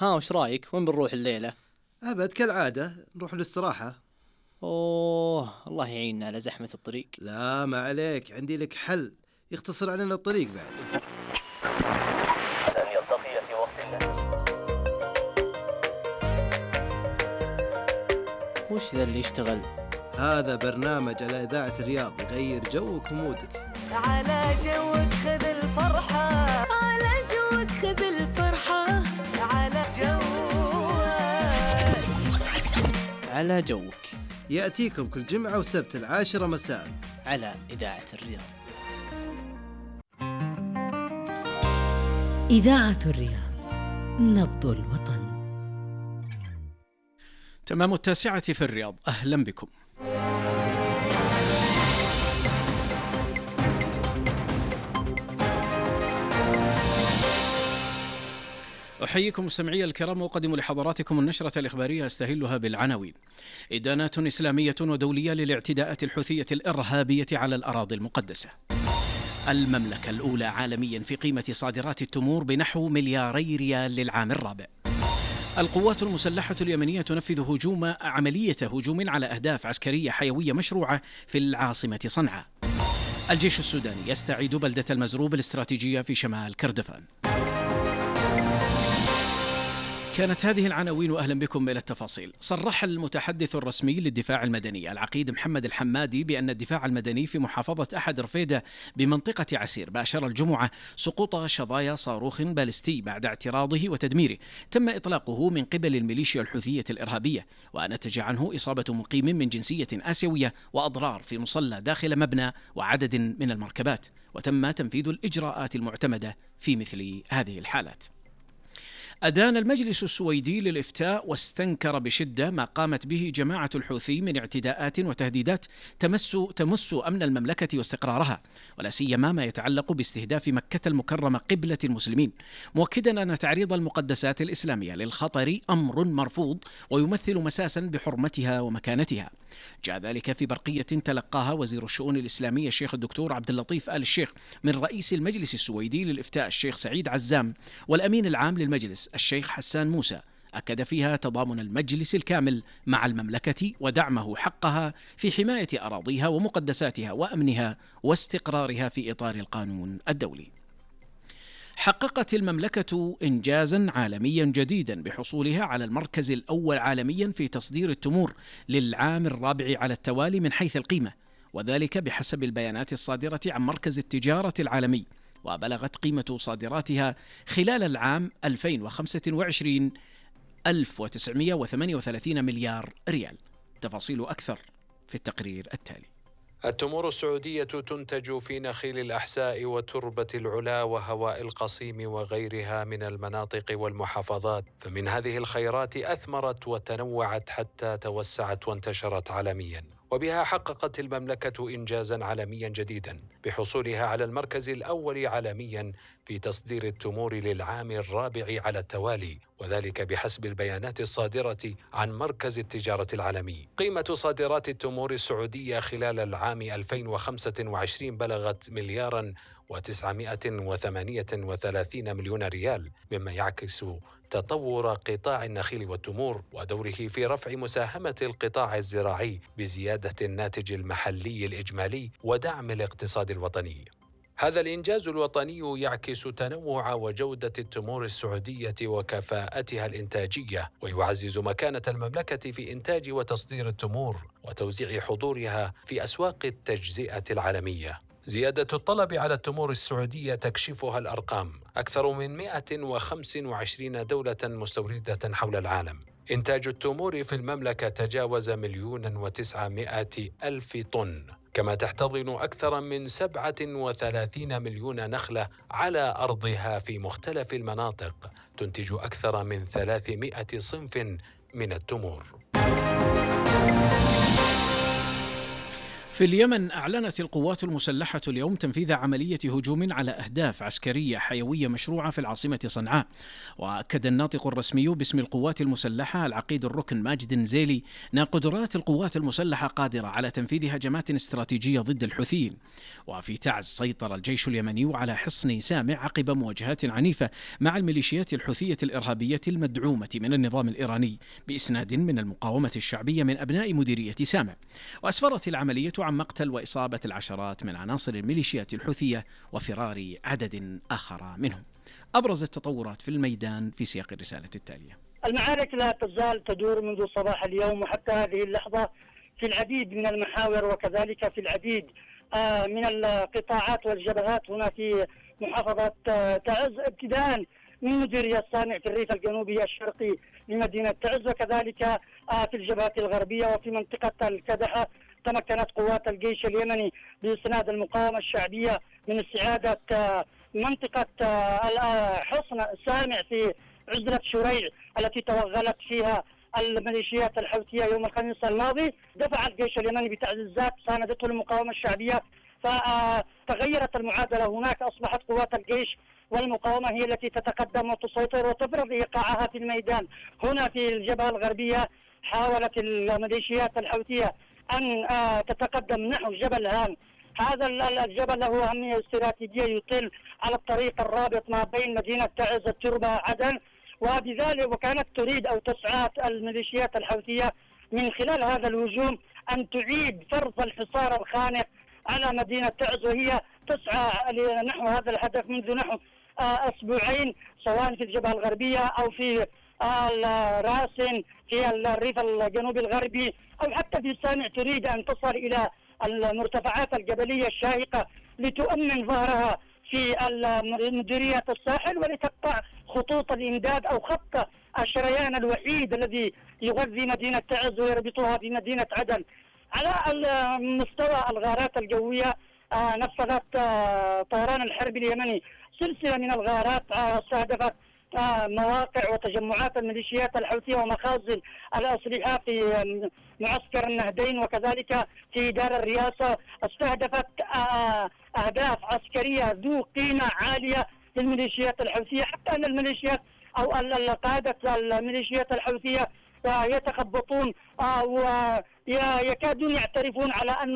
ها وش رايك؟ وين بنروح الليلة؟ أبد كالعادة نروح للاستراحة. أوه الله يعيننا على زحمة الطريق. لا ما عليك، عندي لك حل يختصر علينا الطريق بعد. أن يلتقي في وقت الله. وش ذا اللي يشتغل؟ هذا برنامج على إذاعة الرياض يغير جوك ومودك. على جوك خذ الفرحة، على جوك خذ الفرحة، على جوك، على جوك يأتيكم كل جمعة وسبت 10 مساء على إذاعة الرياض. إذاعة الرياض، نبض الوطن. تمام 9 في الرياض، أهلا بكم. أحييكم مستمعي الكرام وأقدم لحضراتكم النشرة الإخبارية أستهلها بالعناوين. إدانات إسلامية ودولية للاعتداءات الحوثية الإرهابية على الأراضي المقدسة. المملكة الأولى عالميا في قيمة صادرات التمور بنحو 2 ريال للعام الرابع. القوات المسلحة اليمنية تنفذ عملية هجوم على أهداف عسكرية حيوية مشروعة في العاصمة صنعاء. الجيش السوداني يستعيد بلدة المزروب الاستراتيجية في شمال كردفان. كانت هذه العناوين وأهلا بكم إلى التفاصيل. صرح المتحدث الرسمي للدفاع المدني العقيد محمد الحمادي بأن الدفاع المدني في محافظة أحد رفيدة بمنطقة عسير باشر الجمعة سقوط شظايا صاروخ باليستي بعد اعتراضه وتدميره تم إطلاقه من قبل الميليشيا الحوثية الإرهابية، ونتج عنه إصابة مقيم من جنسية آسيوية وأضرار في مصلى داخل مبنى وعدد من المركبات، وتم تنفيذ الإجراءات المعتمدة في مثل هذه الحالات. أدان المجلس السويدي للإفتاء واستنكر بشدة ما قامت به جماعة الحوثي من اعتداءات وتهديدات تمس أمن المملكة واستقرارها، ولا سيما ما يتعلق باستهداف مكة المكرمة قبلة المسلمين، مؤكدا أن تعريض المقدسات الإسلامية للخطر أمر مرفوض ويمثل مساسا بحرمتها ومكانتها. جاء ذلك في برقية تلقاها وزير الشؤون الإسلامية الشيخ الدكتور عبد اللطيف آل الشيخ من رئيس المجلس السويدي للإفتاء الشيخ سعيد عزام والأمين العام للمجلس الشيخ حسان موسى، أكد فيها تضامن المجلس الكامل مع المملكة ودعمه حقها في حماية أراضيها ومقدساتها وأمنها واستقرارها في إطار القانون الدولي. حققت المملكة إنجازا عالميا جديدا بحصولها على المركز الأول عالميا في تصدير التمور للعام الرابع على التوالي من حيث القيمة، وذلك بحسب البيانات الصادرة عن مركز التجارة العالمي، وبلغت قيمة صادراتها خلال العام 2025 1938 مليار ريال. تفاصيل أكثر في التقرير التالي. التمور السعودية تنتج في نخيل الأحساء وتربة العلا وهواء القصيم وغيرها من المناطق والمحافظات، فمن هذه الخيرات أثمرت وتنوعت حتى توسعت وانتشرت عالميا، وبها حققت المملكة إنجازا عالميا جديدا بحصولها على المركز الأول عالميا في تصدير التمور للعام الرابع على التوالي، وذلك بحسب البيانات الصادرة عن مركز التجارة العالمي. قيمة صادرات التمور السعودية خلال العام 2025 بلغت 1,938 مليون ريال، مما يعكس تطور قطاع النخيل والتمور ودوره في رفع مساهمة القطاع الزراعي بزيادة الناتج المحلي الإجمالي ودعم الاقتصاد الوطني. هذا الإنجاز الوطني يعكس تنوع وجودة التمور السعودية وكفاءتها الإنتاجية، ويعزز مكانة المملكة في إنتاج وتصدير التمور وتوزيع حضورها في أسواق التجزئة العالمية. زيادة الطلب على التمور السعودية تكشفها الأرقام، أكثر من 125 دولة مستوردة حول العالم. إنتاج التمور في المملكة تجاوز 1,900,000 طن، كما تحتضن أكثر من 37 مليون نخلة على أرضها في مختلف المناطق، تنتج أكثر من 300 صنف من التمور. في اليمن أعلنت القوات المسلحة اليوم تنفيذ عملية هجوم على أهداف عسكرية حيوية مشروعة في العاصمة صنعاء. وأكد الناطق الرسمي باسم القوات المسلحة العقيد الركن ماجد النزيلي أن قدرات القوات المسلحة قادرة على تنفيذ هجمات استراتيجية ضد الحوثيين. وفي تعز سيطر الجيش اليمني على حصن سامع عقب مواجهات عنيفة مع الميليشيات الحوثية الإرهابية المدعومة من النظام الإيراني بإسناد من المقاومة الشعبية من أبناء مديرية سامع. وأسفرت العملية عن مقتل وإصابة العشرات من عناصر الميليشيات الحوثية وفرار عدد آخر منهم. أبرز التطورات في الميدان في سياق الرسالة التالية. المعارك لا تزال تدور منذ صباح اليوم وحتى هذه اللحظة في العديد من المحاور وكذلك في العديد من القطاعات والجبهات هنا في محافظة تعز، ابتداء من مديرية صانع في الريف الجنوبي الشرقي لمدينة تعز، وكذلك في الجبهة الغربية وفي منطقة الكدحة. تمكنت قوات الجيش اليمني بإسناد المقاومة الشعبية من استعادة منطقة حصن سامع في عزلة شريع التي توغلت فيها الميليشيات الحوثية يوم الخميس الماضي. دفع الجيش اليمني بتعزيزات ساندته المقاومة الشعبية، فتغيرت المعادلة هناك. أصبحت قوات الجيش والمقاومة هي التي تتقدم وتسيطر وتفرض إيقاعها في الميدان. هنا في الجبهة الغربية حاولت الميليشيات الحوثية أن تتقدم نحو جبل هان. هذا الجبل له أهمية استراتيجية يطل على الطريق الرابط ما بين مدينة تعز التربة عدن، وبذلك وكانت تريد أو تسعى الميليشيات الحوثية من خلال هذا الهجوم أن تعيد فرض الحصار الخانق على مدينة تعز، وهي تسعى نحو هذا الهدف منذ نحو أسبوعين، سواء في الجبهة الغربية أو في الراسن في الريف الجنوبي الغربي أو حتى في سامع. تريد أن تصل إلى المرتفعات الجبلية الشاهقة لتؤمن ظهرها في مديرية الساحل ولتقطع خطوط الإمداد أو خط الشريان الوحيد الذي يغذي مدينة تعز ويربطها بمدينة عدن. على مستوى الغارات الجوية نفذت طيران الحرب اليمني سلسلة من الغارات استهدفت مواقع وتجمعات الميليشيات الحوثية ومخازن الأسلحة في معسكر النهدين وكذلك في دار الرئاسة. استهدفت أهداف عسكرية ذو قيمة عالية للميليشيات الحوثية، حتى أن الميليشيات أو قادة الميليشيات الحوثية يتخبطون ويكادون يعترفون على أن